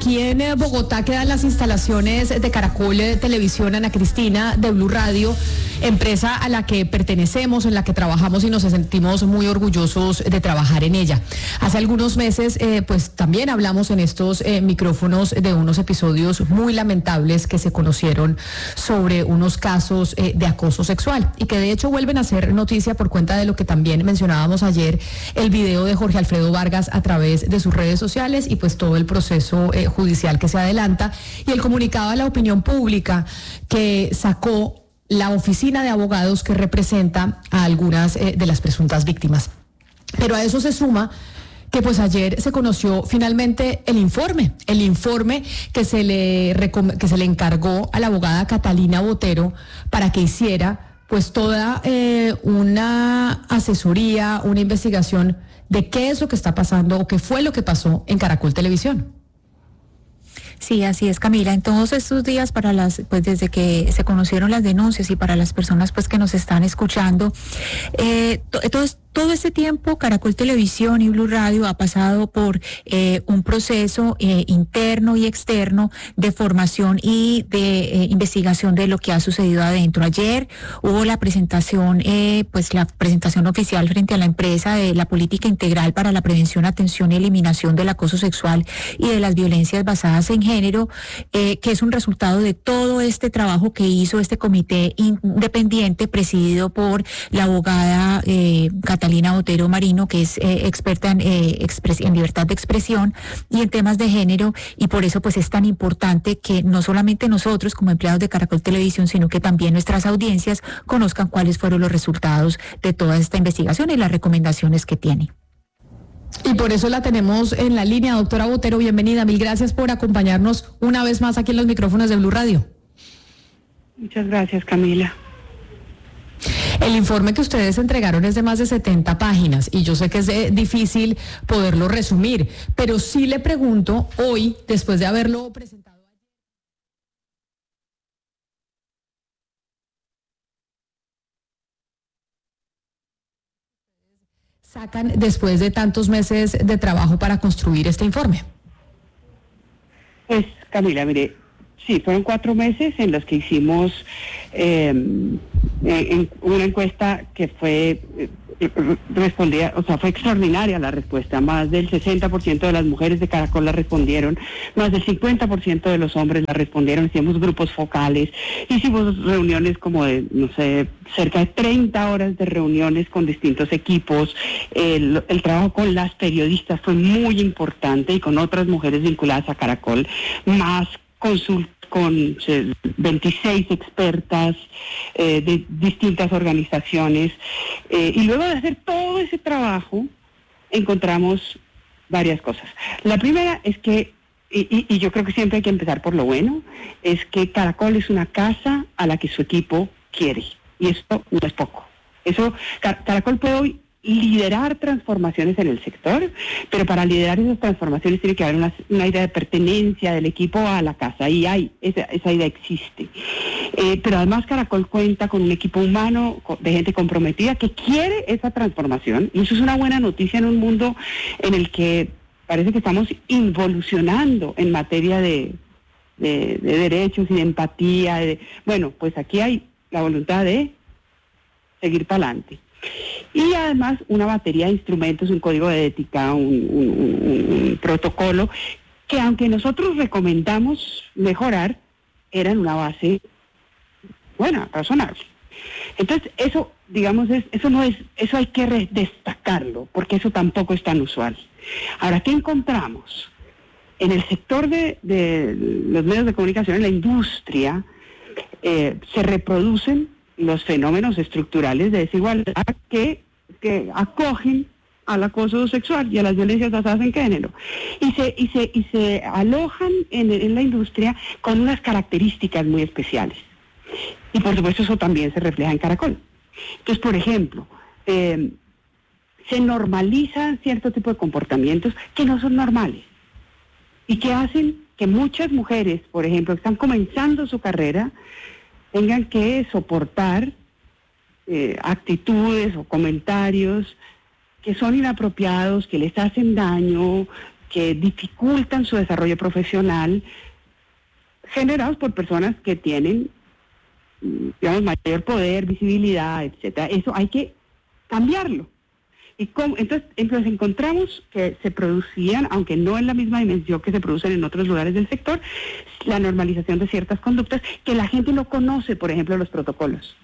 aquí en Bogotá quedan las instalaciones de Caracol Televisión, Ana Cristina, de Blue Radio, empresa a la que pertenecemos, en la que trabajamos y nos sentimos muy orgullosos de trabajar en ella. Hace algunos meses, pues también hablamos en estos micrófonos de unos episodios muy lamentables que se conocieron sobre unos casos de acoso sexual y que de hecho vuelven a ser noticia por cuenta de lo que también mencionábamos ayer, el video de Jorge Alfredo Vargas a través de sus redes sociales y pues todo el proceso judicial que se adelanta y el comunicado a la opinión pública que sacó la oficina de abogados que representa a algunas de las presuntas víctimas. Pero a eso se suma que pues ayer se conoció finalmente el informe que se le encargó a la abogada Catalina Botero para que hiciera pues toda una asesoría, una investigación de qué es lo que está pasando o qué fue lo que pasó en Caracol Televisión. Sí, así es, Camila. En todos estos días, pues desde que se conocieron las denuncias y para las personas pues que nos están escuchando, todo este tiempo Caracol Televisión y Blue Radio ha pasado por un proceso interno y externo de formación y de investigación de lo que ha sucedido adentro. Ayer hubo la presentación oficial frente a la empresa de la política integral para la prevención, atención y eliminación del acoso sexual y de las violencias basadas en género, que es un resultado de todo este trabajo que hizo este comité independiente presidido por la abogada Catalina Botero Marino, que es experta en libertad de expresión y en temas de género, y por eso pues es tan importante que no solamente nosotros como empleados de Caracol Televisión, sino que también nuestras audiencias conozcan cuáles fueron los resultados de toda esta investigación y las recomendaciones que tiene. Y por eso la tenemos en la línea. Doctora Botero, bienvenida. Mil gracias por acompañarnos una vez más aquí en los micrófonos de Blue Radio. Muchas gracias, Camila. El informe que ustedes entregaron es de más de 70 páginas y yo sé que es difícil poderlo resumir, pero sí le pregunto hoy, después de haberlo presentado, sacan después de tantos meses de trabajo para construir este informe. Pues, Camila, mire, sí, fueron 4 meses en los que hicimos en una encuesta que fue respondía, o sea, fue extraordinaria la respuesta. Más del 60% de las mujeres de Caracol la respondieron, más del 50% de los hombres la respondieron. Hicimos grupos focales, hicimos reuniones como de, no sé, cerca de 30 horas de reuniones con distintos equipos. El trabajo con las periodistas fue muy importante y con otras mujeres vinculadas a Caracol, más consultas con 26 expertas de distintas organizaciones. Y luego de hacer todo ese trabajo, encontramos varias cosas. La primera es que, y yo creo que siempre hay que empezar por lo bueno, es que Caracol es una casa a la que su equipo quiere. Y esto no es poco. Caracol puede hoy liderar transformaciones en el sector, pero para liderar esas transformaciones tiene que haber una idea de pertenencia del equipo a la casa, y esa idea existe. Pero además Caracol cuenta con un equipo humano, de gente comprometida que quiere esa transformación, y eso es una buena noticia en un mundo en el que parece que estamos involucionando en materia de derechos y de empatía. Bueno, pues aquí hay la voluntad de seguir para adelante. Y además una batería de instrumentos, un código de ética, un protocolo, que aunque nosotros recomendamos mejorar, eran una base buena, razonable. Entonces eso, digamos, eso hay que destacarlo, porque eso tampoco es tan usual. Ahora, ¿qué encontramos? En el sector de los medios de comunicación, en la industria, se reproducen los fenómenos estructurales de desigualdad que acogen al acoso sexual y a las violencias basadas en género. Y se alojan en la industria con unas características muy especiales. Y por supuesto eso también se refleja en Caracol. Entonces, por ejemplo, se normalizan cierto tipo de comportamientos que no son normales y que hacen que muchas mujeres, por ejemplo, que están comenzando su carrera, tengan que soportar actitudes o comentarios que son inapropiados, que les hacen daño, que dificultan su desarrollo profesional, generados por personas que tienen, digamos, mayor poder, visibilidad, etcétera. Eso hay que cambiarlo. Entonces encontramos que se producían, aunque no en la misma dimensión que se producen en otros lugares del sector, la normalización de ciertas conductas que la gente no conoce, por ejemplo, los protocolos.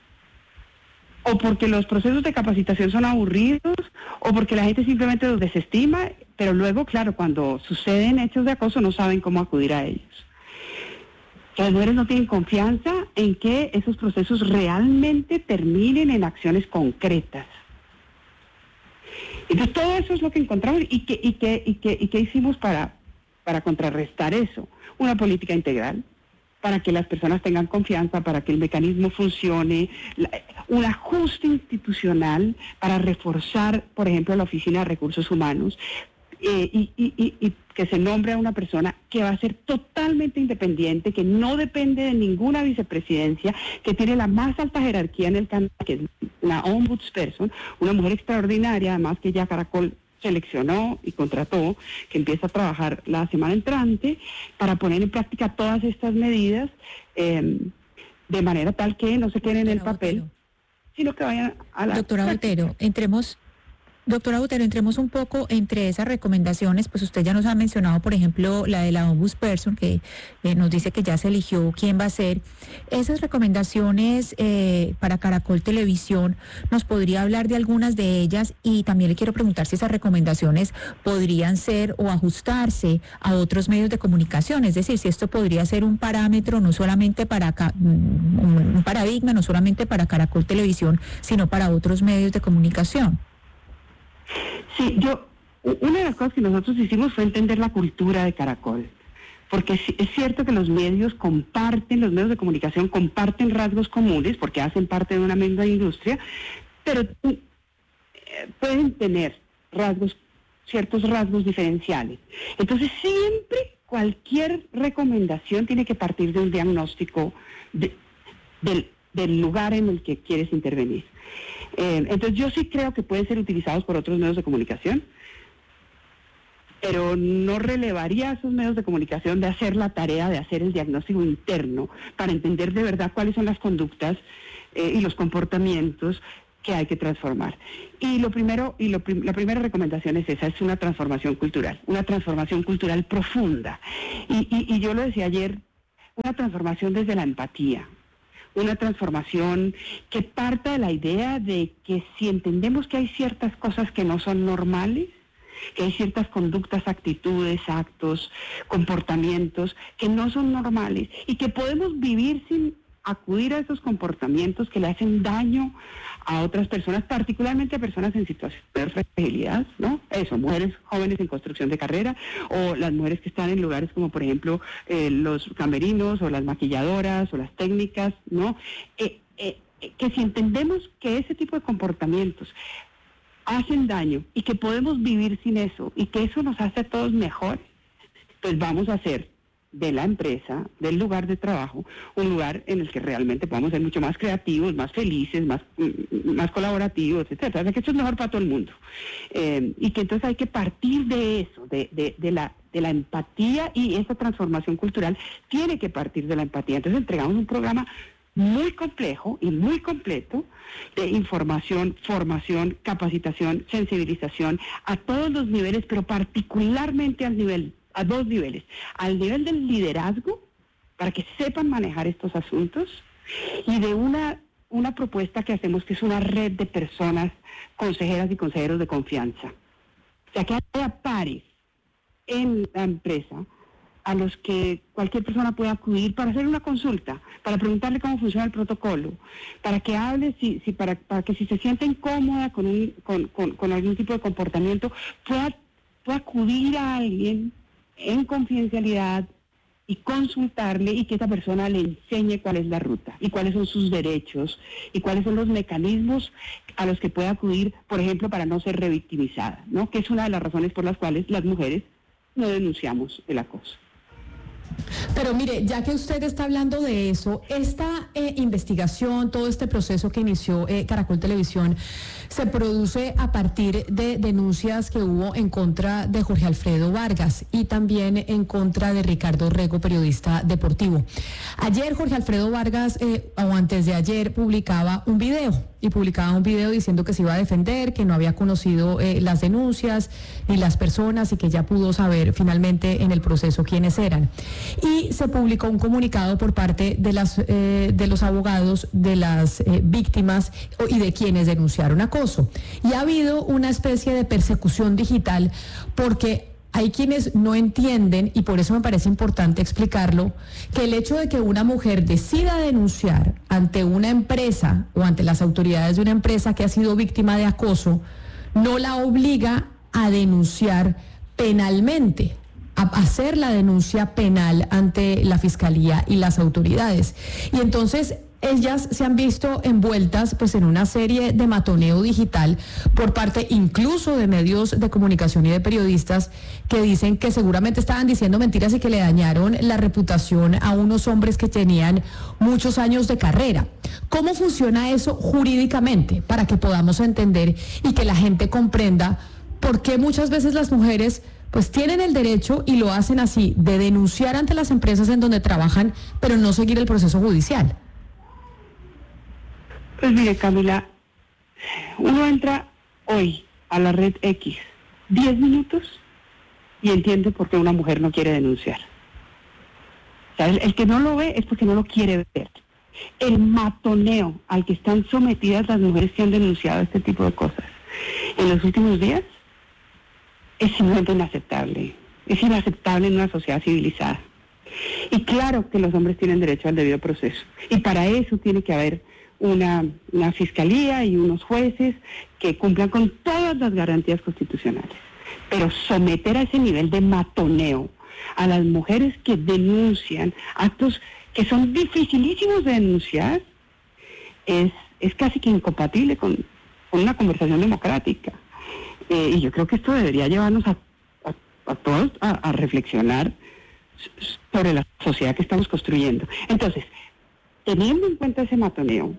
O porque los procesos de capacitación son aburridos, o porque la gente simplemente los desestima, pero luego, claro, cuando suceden hechos de acoso no saben cómo acudir a ellos. Que las mujeres no tienen confianza en que esos procesos realmente terminen en acciones concretas. Entonces todo eso es lo que encontramos y que hicimos para contrarrestar eso. Una política integral, para que las personas tengan confianza, para que el mecanismo funcione, un ajuste institucional para reforzar, por ejemplo, la Oficina de Recursos Humanos, y que se nombre a una persona que va a ser totalmente independiente, que no depende de ninguna vicepresidencia, que tiene la más alta jerarquía en el Canadá, que es la ombudsperson, una mujer extraordinaria, además que ya Caracol seleccionó y contrató, que empieza a trabajar la semana entrante para poner en práctica todas estas medidas de manera tal que no se queden en el papel, sino que vayan a la Doctora práctica. Botero, Doctora Botero, entremos un poco entre esas recomendaciones, pues usted ya nos ha mencionado, por ejemplo, la de la ombudsperson, que nos dice que ya se eligió quién va a ser. Esas recomendaciones para Caracol Televisión, ¿nos podría hablar de algunas de ellas? Y también le quiero preguntar si esas recomendaciones podrían ser o ajustarse a otros medios de comunicación, es decir, si esto podría ser un parámetro no solamente para un paradigma, no solamente para Caracol Televisión, sino para otros medios de comunicación. Sí, una de las cosas que nosotros hicimos fue entender la cultura de Caracol, porque es cierto que los medios de comunicación comparten rasgos comunes, porque hacen parte de una misma industria, pero pueden tener ciertos rasgos diferenciales. Entonces siempre cualquier recomendación tiene que partir de un diagnóstico del lugar en el que quieres intervenir. Entonces yo sí creo que pueden ser utilizados por otros medios de comunicación, pero no relevaría a esos medios de comunicación de hacer la tarea de hacer el diagnóstico interno para entender de verdad cuáles son las conductas y los comportamientos que hay que transformar. Y la primera recomendación es esa, es una transformación cultural profunda. Y yo lo decía ayer, una transformación desde la empatía. Una transformación que parta de la idea de que si entendemos que hay ciertas cosas que no son normales, que hay ciertas conductas, actitudes, actos, comportamientos que no son normales y que podemos vivir sin acudir a esos comportamientos que le hacen daño a otras personas, particularmente a personas en situación de fragilidad, ¿no? Eso, mujeres jóvenes en construcción de carrera, o las mujeres que están en lugares como, por ejemplo, los camerinos, o las maquilladoras, o las técnicas, ¿no? Que si entendemos que ese tipo de comportamientos hacen daño y que podemos vivir sin eso, y que eso nos hace a todos mejores, pues vamos a hacer de la empresa, del lugar de trabajo, un lugar en el que realmente podamos ser mucho más creativos, más felices, más colaborativos, etcétera. O sea, que esto es mejor para todo el mundo. Y que entonces hay que partir de eso, de la empatía, y esa transformación cultural tiene que partir de la empatía. Entonces entregamos un programa muy complejo y muy completo de información, formación, capacitación, sensibilización a todos los niveles, pero particularmente a dos niveles, al nivel del liderazgo, para que sepan manejar estos asuntos, y de una propuesta que hacemos, que es una red de personas, consejeras y consejeros de confianza. O sea, que haya pares en la empresa a los que cualquier persona pueda acudir para hacer una consulta, para preguntarle cómo funciona el protocolo, para que hable, para que si se siente incómoda con algún tipo de comportamiento, pueda acudir a alguien en confidencialidad y consultarle, y que esa persona le enseñe cuál es la ruta y cuáles son sus derechos y cuáles son los mecanismos a los que puede acudir, por ejemplo, para no ser revictimizada, ¿no? Que es una de las razones por las cuales las mujeres no denunciamos el acoso. Pero mire, ya que usted está hablando de eso, esta investigación, todo este proceso que inició Caracol Televisión, se produce a partir de denuncias que hubo en contra de Jorge Alfredo Vargas y también en contra de Ricardo Rego, periodista deportivo. Ayer Jorge Alfredo Vargas, o antes de ayer, publicaba un video diciendo que se iba a defender, que no había conocido las denuncias ni las personas y que ya pudo saber finalmente en el proceso quiénes eran. Y se publicó un comunicado por parte de los abogados de las víctimas y de quienes denunciaron acoso. Y ha habido una especie de persecución digital porque hay quienes no entienden, y por eso me parece importante explicarlo, que el hecho de que una mujer decida denunciar ante una empresa o ante las autoridades de una empresa que ha sido víctima de acoso, no la obliga a denunciar penalmente, a hacer la denuncia penal ante la Fiscalía y las autoridades. Y entonces ellas se han visto envueltas pues en una serie de matoneo digital por parte incluso de medios de comunicación y de periodistas que dicen que seguramente estaban diciendo mentiras y que le dañaron la reputación a unos hombres que tenían muchos años de carrera. ¿Cómo funciona eso jurídicamente para que podamos entender y que la gente comprenda por qué muchas veces las mujeres pues tienen el derecho, y lo hacen así, de denunciar ante las empresas en donde trabajan, pero no seguir el proceso judicial? Pues mire, Camila, uno entra hoy a la red X 10 minutos y entiende por qué una mujer no quiere denunciar. O sea, el que no lo ve es porque no lo quiere ver. El matoneo al que están sometidas las mujeres que han denunciado este tipo de cosas en los últimos días es simplemente inaceptable. Es inaceptable en una sociedad civilizada. Y claro que los hombres tienen derecho al debido proceso. Y para eso tiene que haber una fiscalía y unos jueces que cumplan con todas las garantías constitucionales. Pero someter a ese nivel de matoneo a las mujeres que denuncian actos que son dificilísimos de denunciar es casi que incompatible con una conversación democrática. Y yo creo que esto debería llevarnos a todos a reflexionar sobre la sociedad que estamos construyendo. Entonces, teniendo en cuenta ese matoneo,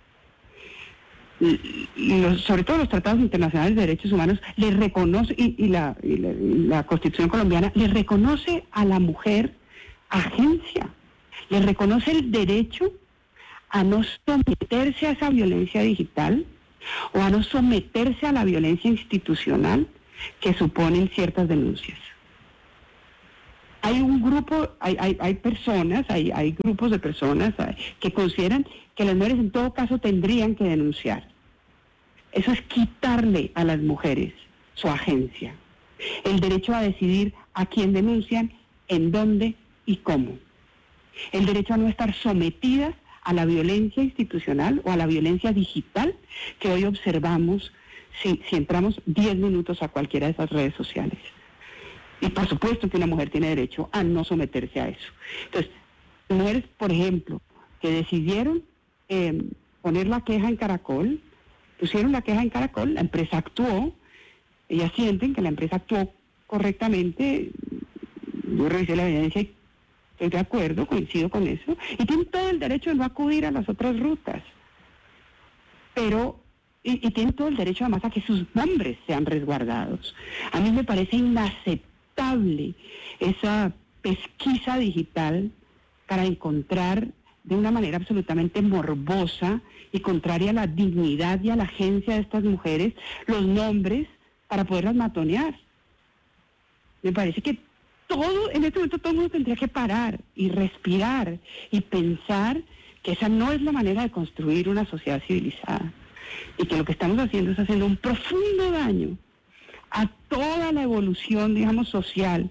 sobre todo los tratados internacionales de derechos humanos le reconoce, y la Constitución colombiana le reconoce a la mujer agencia, le reconoce el derecho a no someterse a esa violencia digital o a no someterse a la violencia institucional que suponen ciertas denuncias. Hay un grupo, hay personas, hay grupos de personas que consideran que las mujeres en todo caso tendrían que denunciar. Eso es quitarle a las mujeres su agencia, el derecho a decidir a quién denuncian, en dónde y cómo. El derecho a no estar sometidas a la violencia institucional o a la violencia digital que hoy observamos si entramos 10 minutos a cualquiera de esas redes sociales. Y por supuesto que una mujer tiene derecho a no someterse a eso. Entonces, mujeres, por ejemplo, que decidieron poner la queja en Caracol, pusieron la queja en Caracol, la empresa actuó, ellas sienten que la empresa actuó correctamente, yo revisé la evidencia y estoy de acuerdo, coincido con eso, y tienen todo el derecho de no acudir a las otras rutas. Pero, y tienen todo el derecho además a que sus nombres sean resguardados. A mí me parece inaceptable esa pesquisa digital para encontrar de una manera absolutamente morbosa y contraria a la dignidad y a la agencia de estas mujeres los nombres para poderlas matonear. Me parece que en este momento todo el mundo tendría que parar y respirar y pensar que esa no es la manera de construir una sociedad civilizada y que lo que estamos haciendo es haciendo un profundo daño a toda la evolución, digamos, social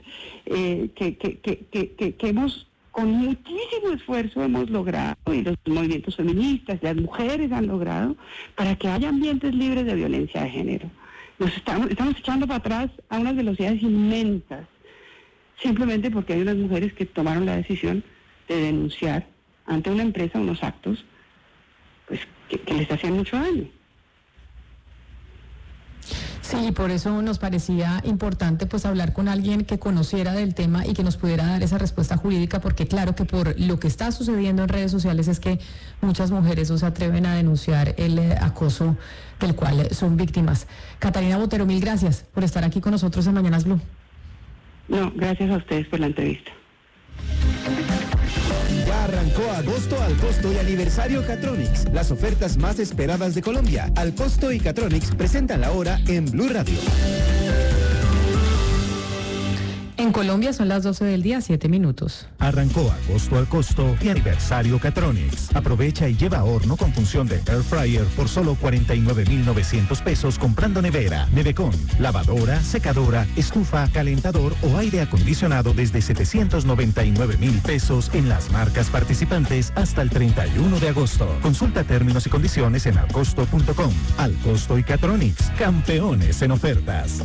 que hemos con muchísimo esfuerzo hemos logrado, y los movimientos feministas, las mujeres han logrado, para que haya ambientes libres de violencia de género. Nos estamos echando para atrás a unas velocidades inmensas, simplemente porque hay unas mujeres que tomaron la decisión de denunciar ante una empresa unos actos pues que les hacían mucho daño. Sí, por eso nos parecía importante pues hablar con alguien que conociera del tema y que nos pudiera dar esa respuesta jurídica, porque claro que por lo que está sucediendo en redes sociales es que muchas mujeres no se atreven a denunciar el acoso del cual son víctimas. Catalina Botero, mil gracias por estar aquí con nosotros en Mañanas Blue. No, gracias a ustedes por la entrevista. Ya arrancó agosto al costo y aniversario Catronics, las ofertas más esperadas de Colombia. Al costo y Catronics presentan la hora en Blue Radio. En Colombia son las 12 del día, 7 minutos. Arrancó agosto al costo y aniversario Catronics. Aprovecha y lleva horno con función de Air Fryer por solo 49,900 pesos comprando nevera, nevecón, lavadora, secadora, estufa, calentador o aire acondicionado desde 799,000 pesos en las marcas participantes hasta el 31 de agosto. Consulta términos y condiciones en alcosto.com. Al costo y Catronics, campeones en ofertas.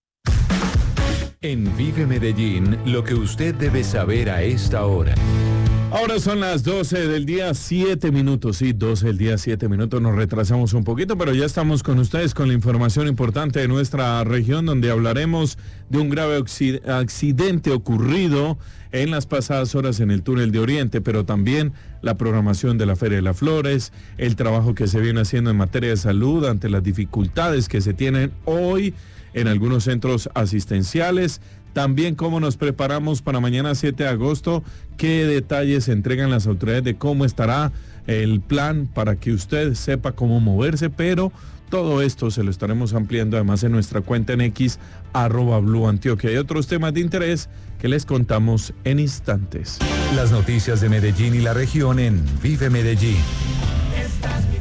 En Vive Medellín, lo que usted debe saber a esta hora. Ahora son las 12 del día, 7 minutos, sí, 12 del día, 7 minutos, nos retrasamos un poquito, pero ya estamos con ustedes con la información importante de nuestra región, donde hablaremos de un grave accidente ocurrido en las pasadas horas en el túnel de Oriente, pero también la programación de la Feria de las Flores, el trabajo que se viene haciendo en materia de salud ante las dificultades que se tienen hoy en algunos centros asistenciales. También cómo nos preparamos para mañana 7 de agosto, qué detalles entregan las autoridades de cómo estará el plan para que usted sepa cómo moverse, pero todo esto se lo estaremos ampliando además en nuestra cuenta en X, @BlueAntioquia. Hay otros temas de interés que les contamos en instantes. Las noticias de Medellín y la región en Vive Medellín. Esta es mi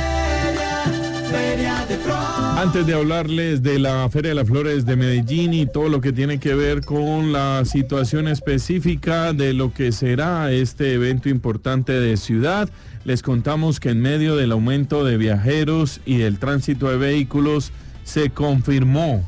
feria de flores. Antes de hablarles de la Feria de las Flores de Medellín y todo lo que tiene que ver con la situación específica de lo que será este evento importante de ciudad, les contamos que en medio del aumento de viajeros y del tránsito de vehículos se confirmó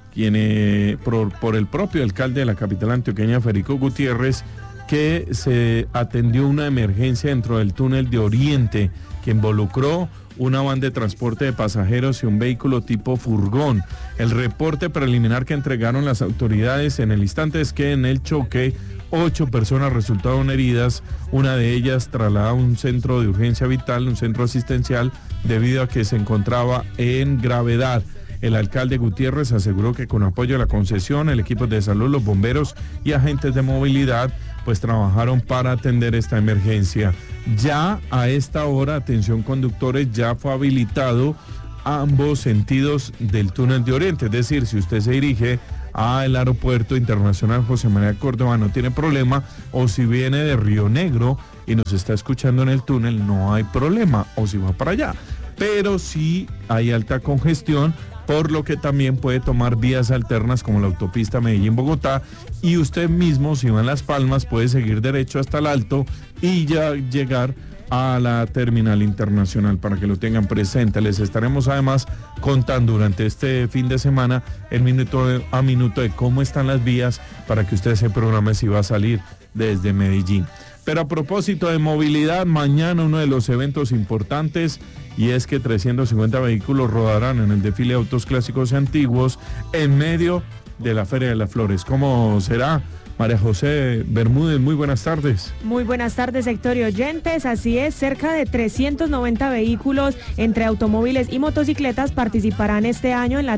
por el propio alcalde de la capital antioqueña, Federico Gutiérrez, que se atendió una emergencia dentro del túnel de Oriente que involucró una van de transporte de pasajeros y un vehículo tipo furgón. El reporte preliminar que entregaron las autoridades en el instante es que en el choque 8 personas resultaron heridas, una de ellas trasladada a un centro de urgencia vital, un centro asistencial, debido a que se encontraba en gravedad. El alcalde Gutiérrez aseguró que con apoyo de la concesión, el equipo de salud, los bomberos y agentes de movilidad pues trabajaron para atender esta emergencia. Ya a esta hora, atención conductores, ya fue habilitado ambos sentidos del túnel de Oriente, es decir, si usted se dirige al aeropuerto internacional José María Córdoba no tiene problema, o si viene de Río Negro y nos está escuchando en el túnel no hay problema, o si va para allá, pero sí hay alta congestión, por lo que también puede tomar vías alternas como la autopista Medellín-Bogotá, y usted mismo, si va en Las Palmas, puede seguir derecho hasta el Alto y ya llegar a la terminal internacional, para que lo tengan presente. Les estaremos además contando durante este fin de semana el minuto a minuto de cómo están las vías, para que usted se programe si va a salir desde Medellín. Pero a propósito de movilidad, mañana uno de los eventos importantes, y es que 350 vehículos rodarán en el desfile de autos clásicos y antiguos en medio de la Feria de las Flores. ¿Cómo será? María José Bermúdez, muy buenas tardes. Muy buenas tardes, sector y oyentes. Así es, cerca de 390 vehículos entre automóviles y motocicletas participarán este año en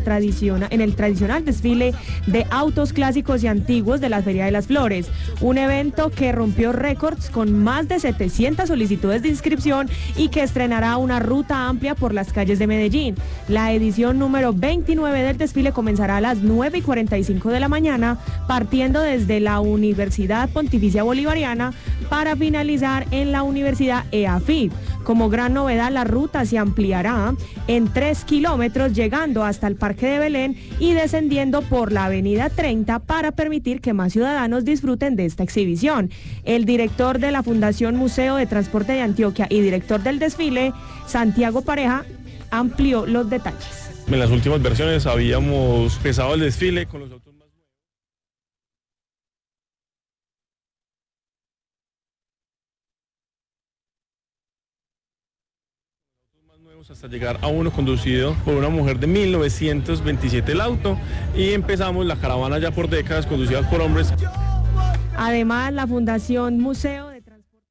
el tradicional desfile de autos clásicos y antiguos de la Feria de las Flores, un evento que rompió récords con más de 700 solicitudes de inscripción y que estrenará una ruta amplia por las calles de Medellín. La edición número 29 del desfile comenzará a las 9:45 de la mañana, partiendo desde la Universidad Pontificia Bolivariana para finalizar en la Universidad EAFIT. Como gran novedad, la ruta se ampliará en 3 kilómetros, llegando hasta el Parque de Belén y descendiendo por la Avenida 30 para permitir que más ciudadanos disfruten de esta exhibición. El director de la Fundación Museo de Transporte de Antioquia y director del desfile, Santiago Pareja, amplió los detalles. En las últimas versiones habíamos empezado el desfile con los autos Hasta llegar a uno conducido por una mujer de 1927 el auto, y empezamos la caravana ya por décadas conducida por hombres. Además, la Fundación Museo de Transporte.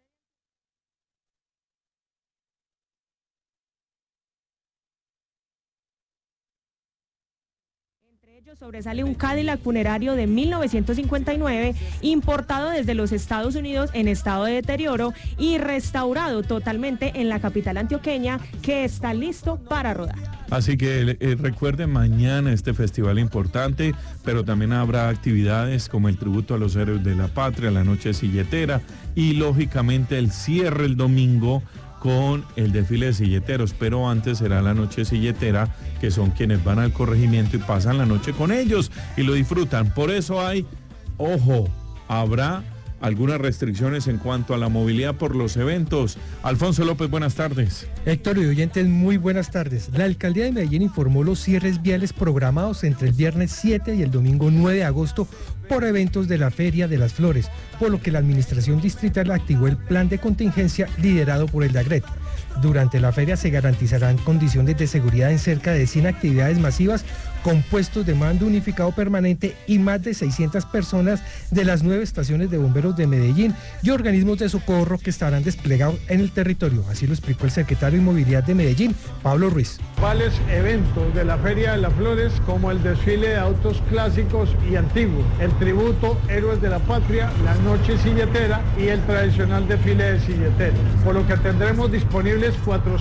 Entre ellos sobresale un Cadillac funerario de 1959, importado desde los Estados Unidos en estado de deterioro y restaurado totalmente en la capital antioqueña, que está listo para rodar. Así que recuerden mañana este festival importante, pero también habrá actividades como el tributo a los héroes de la patria, la noche silletera y lógicamente el cierre el domingo con el desfile de silleteros, pero antes será la noche silletera, que son quienes van al corregimiento y pasan la noche con ellos y lo disfrutan. Por eso hay, ojo, habrá algunas restricciones en cuanto a la movilidad por los eventos. Alfonso López, buenas tardes. Héctor y oyentes, muy buenas tardes. La alcaldía de Medellín informó los cierres viales programados entre el viernes 7 y el domingo 9 de agosto por eventos de la Feria de las Flores, por lo que la administración distrital activó el plan de contingencia liderado por el DAGRET. Durante la feria se garantizarán condiciones de seguridad en cerca de 100 actividades masivas con puestos de mando unificado permanente y más de 600 personas de las 9 estaciones de bomberos de Medellín y organismos de socorro que estarán desplegados en el territorio. Así lo explicó el secretario de Movilidad de Medellín, Pablo Ruiz. Varios eventos de la Feria de las Flores, como el desfile de autos clásicos y antiguos, el tributo Héroes de la Patria, la noche silletera y el tradicional desfile de silleteros, por lo que tendremos disponibles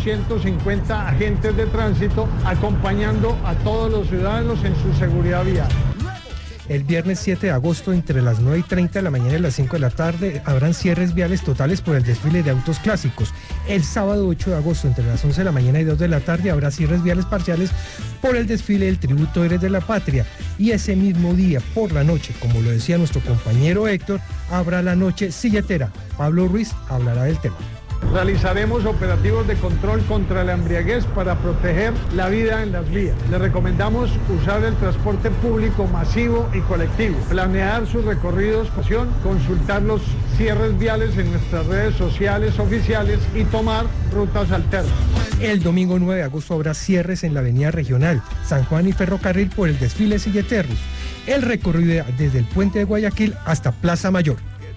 450 agentes de tránsito acompañando a todos los ciudadanos en su seguridad vial. El viernes 7 de agosto, entre las 9:30 de la mañana y las 5 de la tarde, habrán cierres viales totales por el desfile de autos clásicos. El sábado 8 de agosto, entre las 11 de la mañana y 2 de la tarde, habrá cierres viales parciales por el desfile del tributo Héroes de la Patria. Y ese mismo día, por la noche, como lo decía nuestro compañero Héctor, habrá la noche silletera. Pablo Ruiz hablará del tema. Realizaremos operativos de control contra la embriaguez para proteger la vida en las vías. Les recomendamos usar el transporte público masivo y colectivo, planear sus recorridos, consultar los cierres viales en nuestras redes sociales oficiales y tomar rutas alternas. El domingo 9 de agosto habrá cierres en la avenida regional, San Juan y Ferrocarril por el desfile silleteros. El recorrido desde el puente de Guayaquil hasta Plaza Mayor.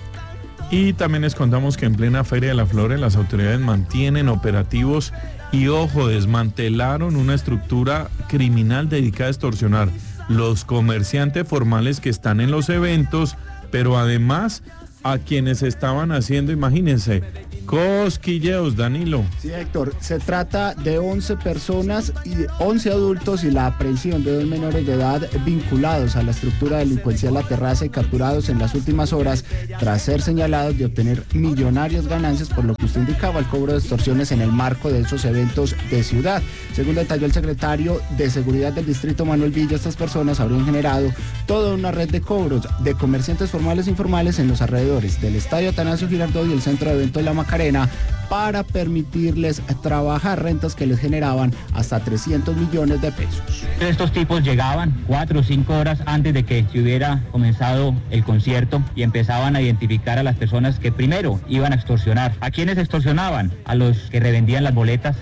Y también les contamos que en plena Feria de las Flores las autoridades mantienen operativos y, ojo, desmantelaron una estructura criminal dedicada a extorsionar los comerciantes formales que están en los eventos, pero además a quienes estaban haciendo, imagínense, cosquilleos, Danilo. Sí, Héctor, se trata de 11 personas y 11 adultos y la aprehensión de 2 menores de edad vinculados a la estructura delincuencial La Terraza y capturados en las últimas horas tras ser señalados de obtener millonarias ganancias por lo que usted indicaba, el cobro de extorsiones en el marco de esos eventos de ciudad. Según detalló el secretario de Seguridad del Distrito, Manuel Villa, estas personas habrían generado toda una red de cobros de comerciantes formales e informales en los alrededores del Estadio Atanasio Girardot y el Centro de Eventos La Macarena para permitirles trabajar rentas que les generaban hasta 300 millones de pesos. Estos tipos llegaban 4 o 5 horas antes de que se hubiera comenzado el concierto y empezaban a identificar a las personas que primero iban a extorsionar. ¿A quiénes extorsionaban? A los que revendían las boletas,